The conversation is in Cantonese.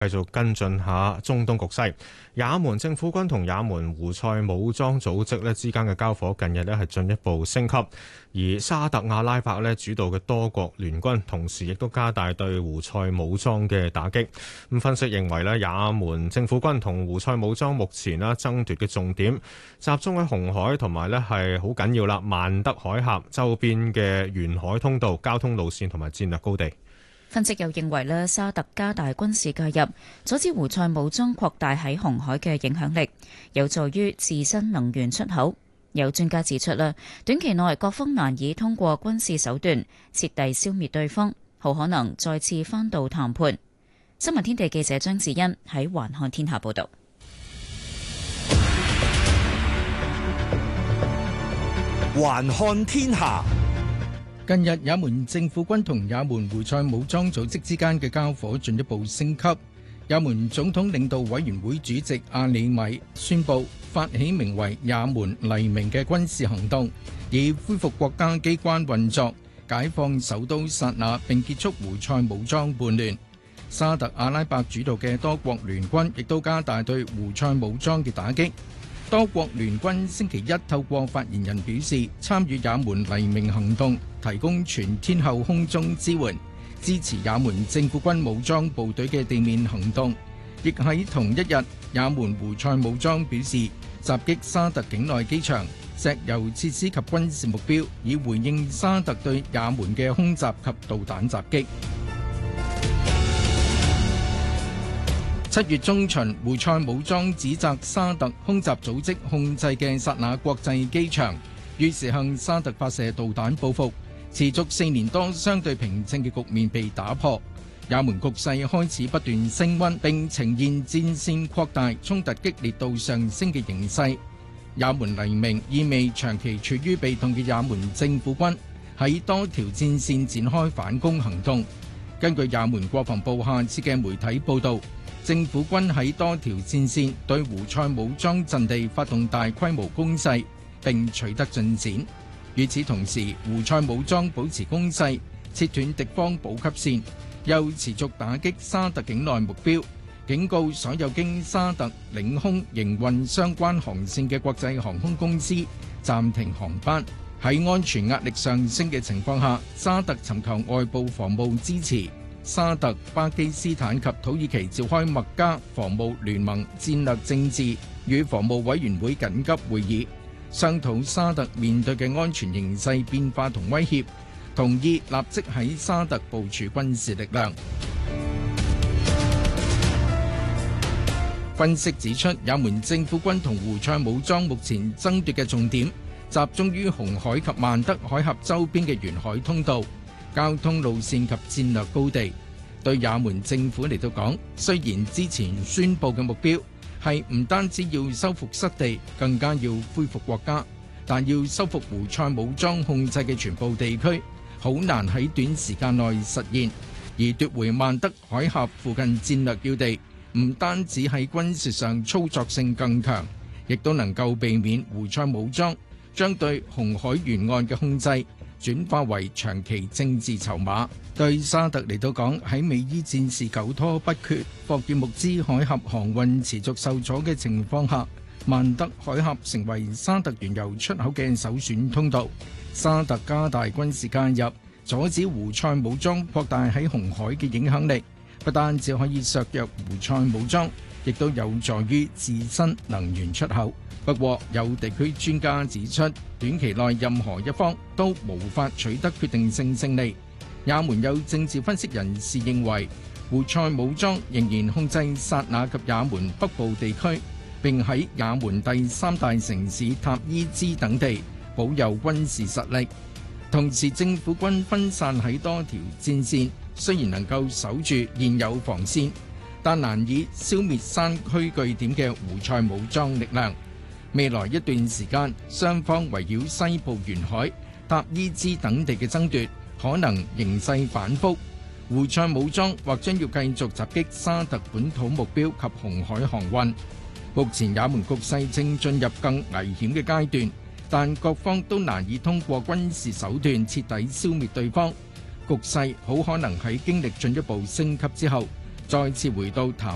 繼續跟進下中東局勢。也門政府軍同也門胡塞武裝組織之間嘅交火近日係進一步升級，而沙特阿拉伯主導嘅多國聯軍同時亦都加大對胡塞武裝嘅打擊。咁分析認為也門政府軍同胡塞武裝目前爭奪嘅重點集中喺紅海同埋係好緊要啦，曼德海峽周邊嘅沿海通道、交通路線同埋戰略高地。 分析又認為沙特加大軍事介入，阻止胡塞武裝擴大喺紅海嘅影響力，有助於自身能源出口。有專家指出短期內各方難以通過軍事手段徹底消滅對方，好可能再次翻到談判。新聞天地記者張子欣喺環看天下報道。 環看天下。 近日，也門政府軍同也門胡塞武裝組織之間嘅交火進一步升級。也門總統領導委員會主席阿里米宣布發起名為也門黎明嘅軍事行動，以恢復國家機關運作、解放首都薩那並結束胡塞武裝叛亂。沙特阿拉伯主導嘅多國聯軍亦都加大對胡塞武裝嘅打擊。多國聯軍星期一透過發言人表示，參與也門黎明行動，提供全天候空中支援，支持也門政府軍武裝部隊嘅地面行動。亦喺同一日，也門胡塞武裝表示，襲擊沙特境內機場、石油設施及軍事目標，以回應沙特對也門嘅空襲及導彈襲擊。7月中旬，胡塞武裝指責沙特空襲組織控制嘅薩那國際機場，於是向沙特發射導彈報復，持續4年多相對平靜嘅局面被打破。也門局勢開始不斷升溫，並呈現戰線擴大、衝突激烈度上升嘅形勢。也門黎明意味長期處於被動嘅也門政府軍喺多條戰線展開反攻行動。根據也門國防部下設嘅媒體報導，政府軍喺多條戰線對胡塞武裝陣地發動大規模攻勢，並取得進展。與此同時，胡塞武裝保持攻勢，切斷敵方補給線，又持續打擊沙特境內目標，警告所有經沙特領空營運相關航線嘅國際航空公司暫停航班。喺安全壓力上升嘅情況下，沙特尋求外部防務支持。沙特、巴基斯坦及土耳其召開麥加防務聯盟戰略政治與防務委員會緊急會議，商討沙特面對嘅安全形勢變化同威脅，同意立即喺沙特部署軍事力量。分析指出，也門政府軍同胡塞武裝目前爭奪嘅重點集中於紅海及曼德海峽周邊嘅沿海通道、交通路線及戰略高地。對也門政府嚟到講，雖然之前宣佈嘅目標係唔單止要收復失地，更加要恢復國家，但要收復胡塞武裝控制嘅全部地區，好難喺短時間內實現。而奪回曼德海峽附近戰略要地，唔單止喺軍事上操作性更強，亦都能夠避免胡塞武裝將對紅海沿岸嘅控制轉化為長期政治籌碼。對沙特嚟到講，喺美伊戰事久拖不決、霍爾木茲海峽航運持續受阻嘅情況下，曼德海峽成為沙特原油出口嘅首選通道。沙特加大軍事介入，阻止胡塞武裝擴大喺紅海嘅影響力，不單只可以削弱胡塞武裝，亦都有助於自身能源出口。不過，有地區專家指出，短期內任何一方都無法取得決定性勝利。也門有政治分析人士認為，胡塞武裝仍然控制薩那及也門北部地區，並喺也門第3大城市塔伊茲等地保有軍事實力。同時，政府軍分散喺多條戰線，雖然能夠守住現有防線，但難以消滅山區據點嘅胡塞武裝力量。未來一段時間，雙方圍繞西部沿海、塔伊茲等地嘅爭奪，可能形勢反覆。胡塞武裝或將要繼續襲擊沙特本土目標及紅海航運。目前也門局勢正進入更危險嘅階段，但各方都難以通過軍事手段徹底消滅對方。局勢好可能喺經歷進一步升級之後，再次回到談